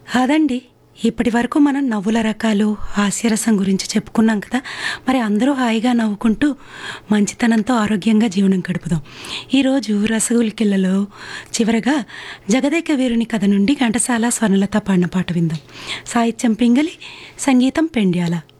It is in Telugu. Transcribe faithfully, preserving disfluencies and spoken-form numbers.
అదండి. ఇప్పటి వరకు మనం నవ్వుల రకాలు, హాస్యరసం గురించి చెప్పుకున్నాం కదా! మరి అందరూ హాయిగా నవ్వుకుంటూ, మంచితనంతో ఆరోగ్యంగా జీవనం గడుపుదాం. ఈరోజు రసగుల్కెలలో చివరగా 'జగదేక వీరుని' కథ నుండి ఘంటసాల, స్వర్ణలత పాడిన పాట విందాం. సాహిత్యం పింగళి, సంగీతం పెండ్యాల.